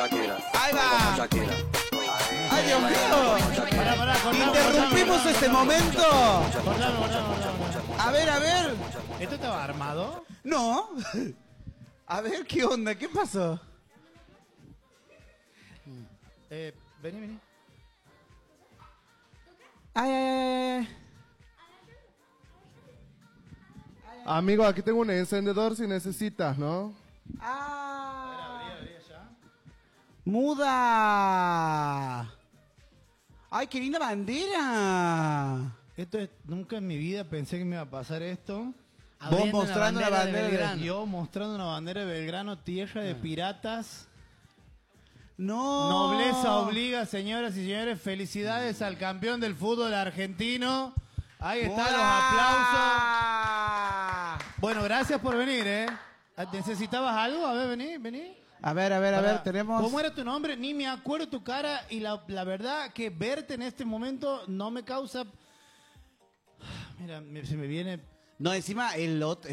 Shakira. Ahí va. Como Shakira. ¡Ay, Dios mío! Pará, Interrumpimos este momento. Cortalo. A ver. ¿Esto estaba armado? No. A ver, ¿qué onda? ¿Qué pasó? Vení. Ay. Amigo, aquí tengo un encendedor si necesitas, ¿no? ¡Muda! ¡Ay, qué linda bandera! Nunca en mi vida pensé que me iba a pasar esto. Vos mostrando la bandera de Belgrano. Yo mostrando una bandera de Belgrano, tierra de piratas. ¡No! Nobleza obliga, señoras y señores. Felicidades al campeón del fútbol argentino. Ahí están los aplausos. Bueno, gracias por venir, ¿eh? ¿Necesitabas algo? A ver, vení. A ver, tenemos... ¿Cómo era tu nombre? Ni me acuerdo tu cara y la verdad que verte en este momento no me causa... Mira, se me viene... No, encima se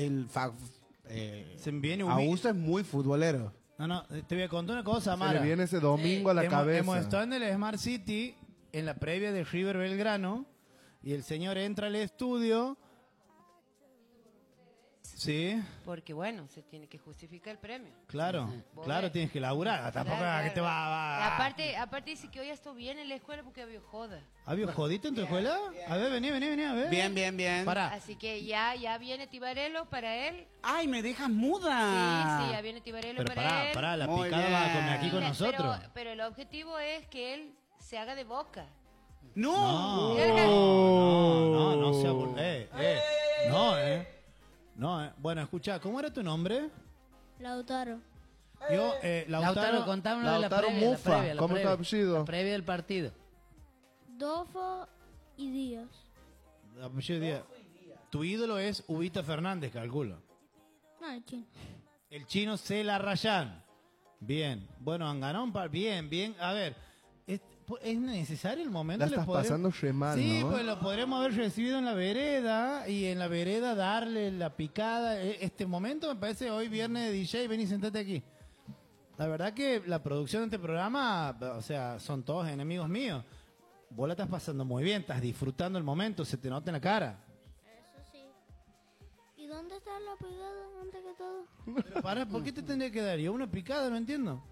me viene Augusto es muy futbolero. No, te voy a contar una cosa, Se Mara. le viene ese domingo a la cabeza. Hemos estado en el Smart City, en la previa de River Belgrano, y el señor entra al estudio... Sí. Porque bueno, se tiene que justificar el premio. Claro, tienes que laburar. Tampoco Claro. que te va. Aparte dice que hoy estuvo bien en la escuela porque había joda. ¿Había jodito en tu escuela? A ver, vení, a ver. Bien. Pará. Así que ya viene Tibarello para él. ¡Ay, me dejas muda! Sí, ya viene Tibarello Pero para él. pará, la Muy picada bien. va a comer aquí con nosotros. Pero el objetivo es que él se haga de boca. ¡No! No sea No, bueno, escucha, ¿cómo era tu nombre? Lautaro. Yo, Lautaro, contámonos de la Lautaro previa. Mufa, la ¿cómo es tu previa. apellido? La previa del partido. Dofo y Díaz. apellido Díaz. Tu ídolo es Ubita Fernández, calculo. No, chino. El chino Celarrayán. Bien. Bueno, han ganado un par. Bien. A ver, ¿es necesario el momento? La estás pasando re mal, sí, ¿no? pues lo podríamos haber recibido en la vereda y en la vereda darle la picada. Este momento me parece hoy viernes de DJ, ven y sentate aquí. La verdad que la producción de este programa, o sea, son todos enemigos míos. Vos la estás pasando muy bien, estás disfrutando el momento, se te nota en la cara. Eso sí. ¿Y dónde está la pegada antes que todo? Pero para, ¿por qué te tendría que dar yo una picada? No entiendo.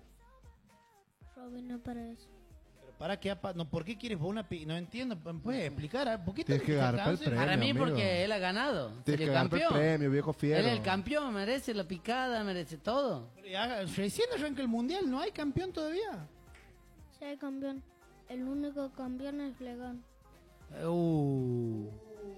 Robin no para eso. Para que ¿por qué quieres vos una no entiendo, ¿me puedes explicar? ¿Por qué Tienes que agarrar el premio, Para mí amigo. porque él ha ganado. Tienes que el agarrar el campeón. premio, viejo fiero. Él es el campeón, merece la picada, merece todo. Recién arranca el mundial, ¿no hay campeón todavía? Sí, hay campeón. El único campeón es Legón. No,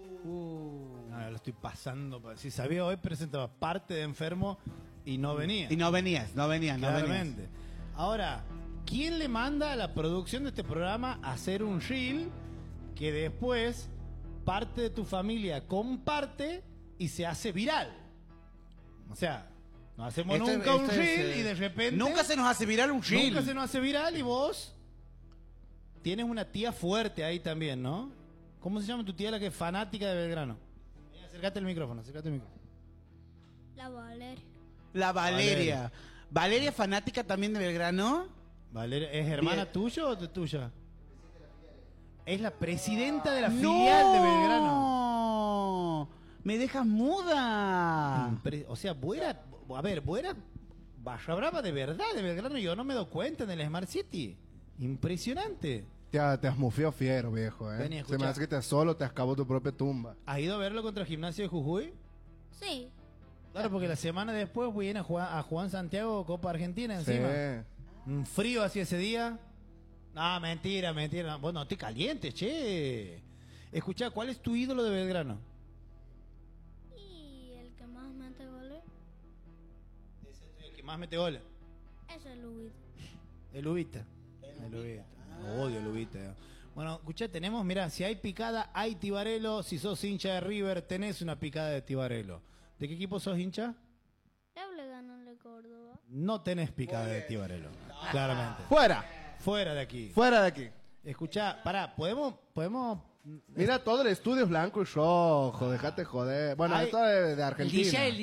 lo estoy pasando. Si sabía hoy presentaba parte de enfermo y no venía. Y no venías. Claramente. Ahora, ¿quién le manda a la producción de este programa a hacer un reel que después parte de tu familia comparte y se hace viral? O sea, no hacemos nunca un reel y de repente... Nunca se nos hace viral un reel. Nunca se nos hace viral y vos tienes una tía fuerte ahí también, ¿no? ¿Cómo se llama tu tía la que es fanática de Belgrano? Acércate el micrófono. La Valeria. La Valeria. ¿Valeria fanática también de Belgrano? Valeria, ¿es hermana tuya o de tuya? Es la presidenta de la filial de Belgrano. ¡Me dejas muda! O sea, vos eras Barra Brava de verdad de Belgrano. Yo no me doy cuenta en el Smart City. Impresionante. Te has mufiado fiero, viejo, Vení, Se escucha. me hace que te solo te acabó tu propia tumba. ¿Has ido a verlo contra Gimnasia de Jujuy? Sí. Claro, porque la semana después viene a Juan Santiago Copa Argentina encima. Sí. Un frío así ese día. No, mentira. Bueno, te calientes, che. Escuchá, ¿cuál es tu ídolo de Belgrano? Y el que más mete goles El que más mete goles. es el Ubito. El Ubita. Odio el Ubita. Bueno, escuchá, tenemos, mira, si hay picada, hay Tibarello. Si sos hincha de River, tenés una picada de Tibarello. ¿De qué equipo sos hincha? Le ganan de Córdoba. No tenés picada de Tibarello. Claramente. ¡Fuera! Fuera de aquí. ¡Fuera de aquí! Escuchá, pará, podemos Mira, todo el estudio es blanco y rojo, dejate joder. Bueno, Ay, esto es de Argentina. El DJ